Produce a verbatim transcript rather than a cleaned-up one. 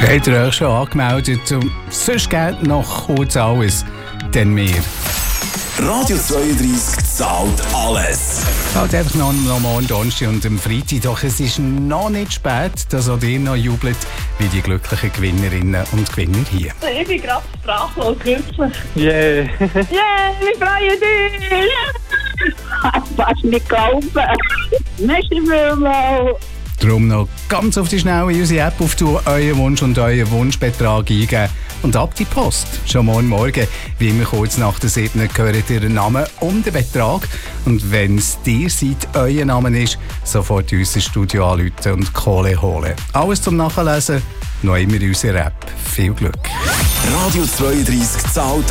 Habt ihr euch schon angemeldet? Und sonst geht noch kurz alles, denn wir. Radio zweiunddreissig zahlt alles. Halt einfach noch am morgen Donnerstag und am Freitag. Doch es ist noch nicht spät, dass auch ihr noch jubelt, wie die glücklichen Gewinnerinnen und Gewinner hier. Ich bin gerade sprachlos glücklich. Yeah. Yeah, wir freuen dich! Ich kann fast nicht glauben. Merci vielmals. Darum noch ganz auf die Schnelle in unsere App auf tun, euren Wunsch und euren Wunschbetrag eingeben und ab die Post. Schon morgen Morgen, wie immer kurz nach der siebten, gehört ihr den Namen und den Betrag. Und wenn es dir seid, euer Name ist, sofort in unser Studio anrufen und Kohle holen. Alles zum Nachlesen, noch immer in unserer App. Viel Glück. Radio zweiunddreissig zahlt